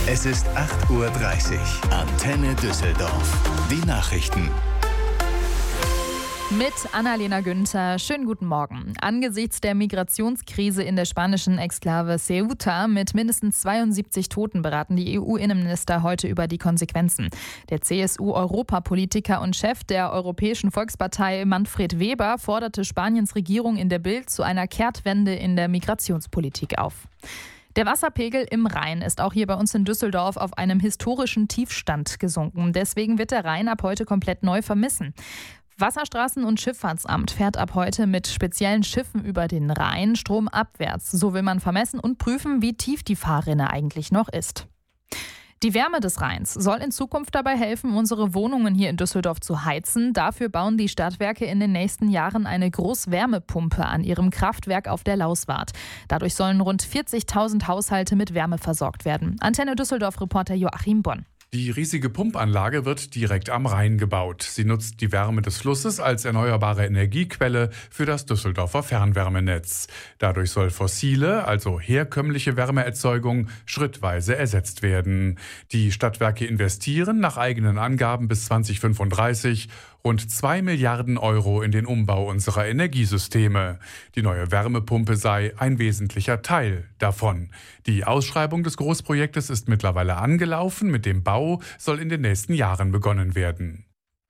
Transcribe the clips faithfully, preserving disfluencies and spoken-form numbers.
Es ist acht Uhr dreißig. Antenne Düsseldorf. Die Nachrichten. Mit Annalena Günther. Schönen guten Morgen. Angesichts der Migrationskrise in der spanischen Exklave Ceuta mit mindestens zweiundsiebzig Toten beraten die E U-Innenminister heute über die Konsequenzen. Der C S U-Europapolitiker und Chef der Europäischen Volkspartei Manfred Weber forderte Spaniens Regierung in der Bild zu einer Kehrtwende in der Migrationspolitik auf. Der Wasserpegel im Rhein ist auch hier bei uns in Düsseldorf auf einem historischen Tiefstand gesunken. Deswegen wird der Rhein ab heute komplett neu vermissen. Wasserstraßen- und Schifffahrtsamt fährt ab heute mit speziellen Schiffen über den Rhein stromabwärts. So will man vermessen und prüfen, wie tief die Fahrrinne eigentlich noch ist. Die Wärme des Rheins soll in Zukunft dabei helfen, unsere Wohnungen hier in Düsseldorf zu heizen. Dafür bauen die Stadtwerke in den nächsten Jahren eine Großwärmepumpe an ihrem Kraftwerk auf der Lauswart. Dadurch sollen rund vierzigtausend Haushalte mit Wärme versorgt werden. Antenne Düsseldorf-Reporter Joachim Bonn. Die riesige Pumpanlage wird direkt am Rhein gebaut. Sie nutzt die Wärme des Flusses als erneuerbare Energiequelle für das Düsseldorfer Fernwärmenetz. Dadurch soll fossile, also herkömmliche Wärmeerzeugung schrittweise ersetzt werden. Die Stadtwerke investieren nach eigenen Angaben bis zweitausendfünfunddreißig rund zwei Milliarden Euro in den Umbau unserer Energiesysteme. Die neue Wärmepumpe sei ein wesentlicher Teil davon. Die Ausschreibung des Großprojektes ist mittlerweile angelaufen. Mit dem Bau soll in den nächsten Jahren begonnen werden.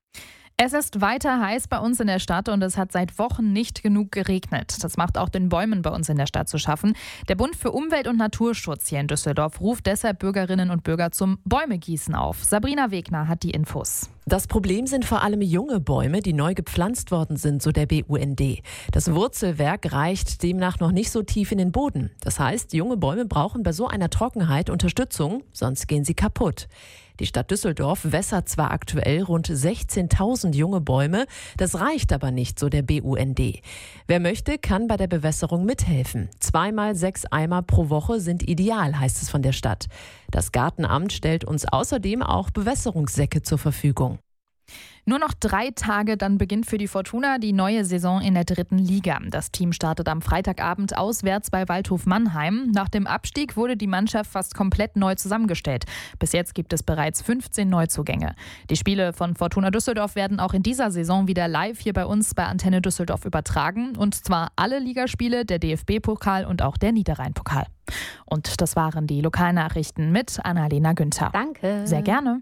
Es ist weiter heiß bei uns in der Stadt und es hat seit Wochen nicht genug geregnet. Das macht auch den Bäumen bei uns in der Stadt zu schaffen. Der Bund für Umwelt und Naturschutz hier in Düsseldorf ruft deshalb Bürgerinnen und Bürger zum Bäumegießen auf. Sabrina Wegner hat die Infos. Das Problem sind vor allem junge Bäume, die neu gepflanzt worden sind, so der B U N D. Das Wurzelwerk reicht demnach noch nicht so tief in den Boden. Das heißt, junge Bäume brauchen bei so einer Trockenheit Unterstützung, sonst gehen sie kaputt. Die Stadt Düsseldorf wässert zwar aktuell rund sechzehntausend junge Bäume, das reicht aber nicht, so der B U N D. Wer möchte, kann bei der Bewässerung mithelfen. Zweimal sechs Eimer pro Woche sind ideal, heißt es von der Stadt. Das Gartenamt stellt uns außerdem auch Bewässerungssäcke zur Verfügung. Nur noch drei Tage, dann beginnt für die Fortuna die neue Saison in der dritten Liga. Das Team startet am Freitagabend auswärts bei Waldhof Mannheim. Nach dem Abstieg wurde die Mannschaft fast komplett neu zusammengestellt. Bis jetzt gibt es bereits fünfzehn Neuzugänge. Die Spiele von Fortuna Düsseldorf werden auch in dieser Saison wieder live hier bei uns bei Antenne Düsseldorf übertragen. Und zwar alle Ligaspiele, der D F B-Pokal und auch der Niederrhein-Pokal. Und das waren die Lokalnachrichten mit Annalena Günther. Danke. Sehr gerne.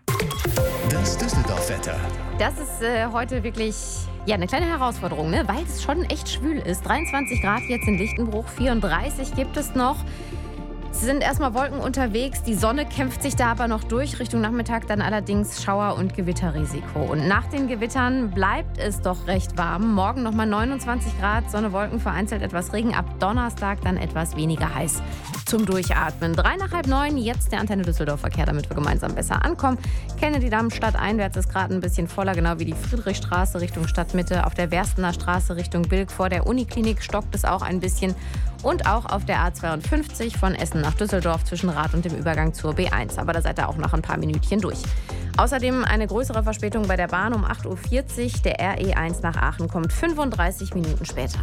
Das Düsseldorf-Wetter. Das ist äh, heute wirklich ja, eine kleine Herausforderung, ne? Weil es schon echt schwül ist. dreiundzwanzig Grad jetzt in Lichtenbruch, vierunddreißig gibt es noch. Es sind erstmal Wolken unterwegs, die Sonne kämpft sich da aber noch durch. Richtung Nachmittag dann allerdings Schauer- und Gewitterrisiko. Und nach den Gewittern bleibt es doch recht warm. Morgen nochmal neunundzwanzig Grad, Sonne, Wolken, vereinzelt etwas Regen. Ab Donnerstag dann etwas weniger heiß zum Durchatmen. Drei nach halb neun, jetzt der Antenne Düsseldorf-Verkehr, damit wir gemeinsam besser ankommen. Kennedy-Damm stadteinwärts ist gerade ein bisschen voller, genau wie die Friedrichstraße Richtung Stadtmitte. Auf der Werstener Straße Richtung Bilk vor der Uniklinik stockt es auch ein bisschen. Und auch auf der A zweiundfünfzig von Essen nach Düsseldorf zwischen Rath und dem Übergang zur B eins. Aber da seid ihr auch nach ein paar Minütchen durch. Außerdem eine größere Verspätung bei der Bahn um acht Uhr vierzig. Der R E eins nach Aachen kommt fünfunddreißig Minuten später.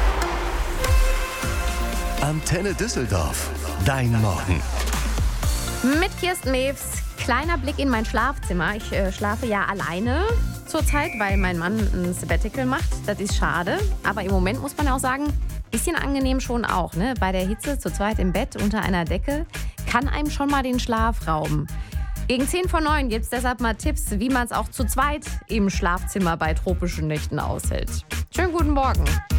Antenne Düsseldorf. Dein Morgen. Mit Kirsten Mewes. Kleiner Blick in mein Schlafzimmer. Ich äh, schlafe ja alleine zurzeit, weil mein Mann ein Sabbatical macht. Das ist schade. Aber im Moment muss man auch sagen, bisschen angenehm schon auch. Ne? Bei der Hitze zu zweit im Bett unter einer Decke kann einem schon mal den Schlaf rauben. Gegen zehn vor neun gibt es deshalb mal Tipps, wie man es auch zu zweit im Schlafzimmer bei tropischen Nächten aushält. Schönen guten Morgen.